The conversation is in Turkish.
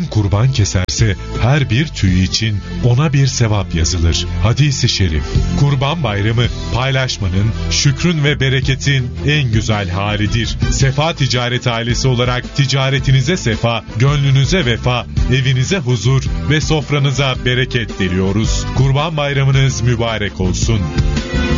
kurban keserse her bir tüy için ona bir sevap yazılır. Hadis-i şerif. Kurban Bayramı paylaşmanın, şükrün ve bereketin en güzel halidir. Sefa Ticaret ailesi olarak ticaretinize sefa, gönlünüze vefa, evinize huzur ve sofranıza bereket diliyoruz. Kurban Bayramınız mübarek olsun.